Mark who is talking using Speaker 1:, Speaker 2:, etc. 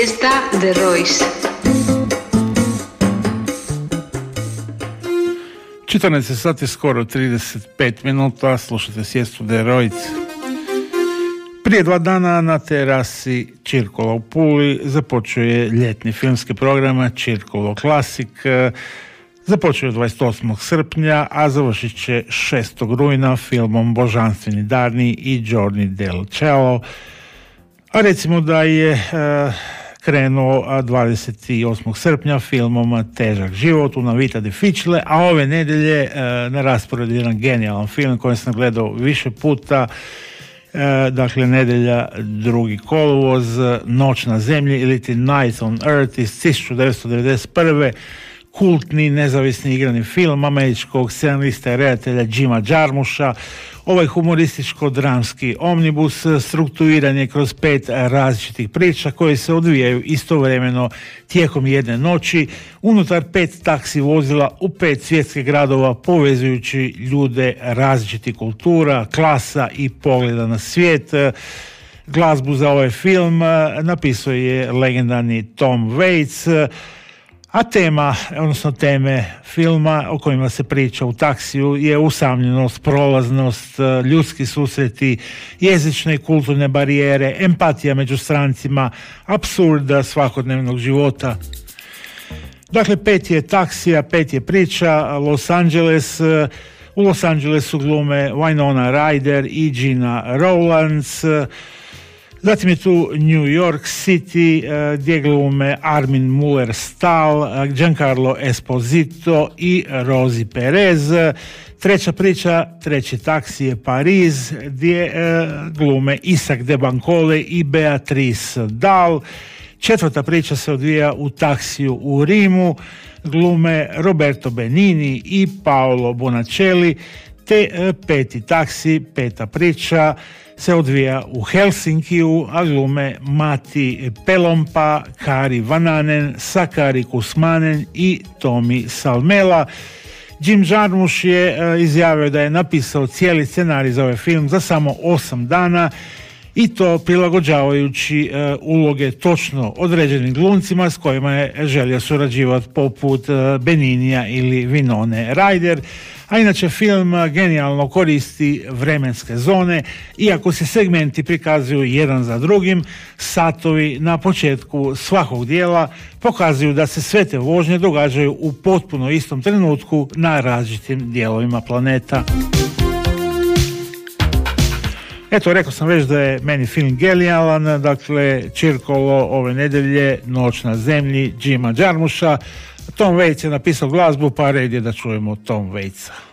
Speaker 1: Siesta de Royce.
Speaker 2: 14 sati, skoro 35 minuta, slušate Siestu de Royce. Prije 2 dana na terasi Circolo u Puli započeo je ljetni filmski program Circolo Classic. Započeo je 28. srpnja, a završit će 6. rujna filmom Božanstveni dani i Giorni del Cielo. A recimo da je krenuo 28. srpnja filmom Težak život Una vita difficile, a ove nedelje na rasporedu jedan genijalan film koji sam gledao više puta. Dakle, nedjelja 2. kolovoz, Noć na zemlji ili ti Night on Earth iz 1991. Kultni nezavisni igrani film američkog scenarista i redatelja Jima Jarmusha. Ovaj humorističko-dramski omnibus strukturiran je kroz 5 različitih priča koje se odvijaju istovremeno tijekom jedne noći unutar 5 taksi vozila u 5 svjetskih gradova, povezujući ljude različitih kultura, klasa i pogleda na svijet. Glazbu za ovaj film napisao je legendarni Tom Waits, a teme filma o kojima se priča u taksiju je usamljenost, prolaznost, ljudski susreti, jezične i kulturne barijere, empatija među strancima, apsurd svakodnevnog života. Dakle, 5 je taksija, 5 je priča. Los Angeles, u Los Angelesu glume Winona Ryder i Gina Rowlands. Zatim je tu New York City gdje glume Armin Mueller-Stahl, Giancarlo Esposito i Rosie Perez. Treća priča, treći taksi je Pariz gdje glume Isaac de Bancole i Beatrice Dahl. Četvrta priča se odvija u taksiju u Rimu, glume Roberto Benini i Paolo Bonacelli. Te peti taksi, peta priča se odvija u Helsinkiju, a glume Mati Pelompa, Kari Vananen, Sakari Kusmanen i Tomi Salmela. Jim Jarmusch je izjavio da je napisao cijeli scenarij za ovaj film za samo 8 dana i to prilagođavajući uloge točno određenim glumcima s kojima je želio surađivati poput Beninija ili Winone Ryder. A inače film genijalno koristi vremenske zone, iako se segmenti prikazuju jedan za drugim, satovi na početku svakog dijela pokazuju da se sve te vožnje događaju u potpuno istom trenutku na različitim dijelovima planeta. Eto, rekao sam već da je meni film genijalan, dakle, Circolo ove nedelje, Noć na zemlji, Jima Jarmusha. Tom Waits je napisao glazbu, pa red je da čujemo Tom Waitsa.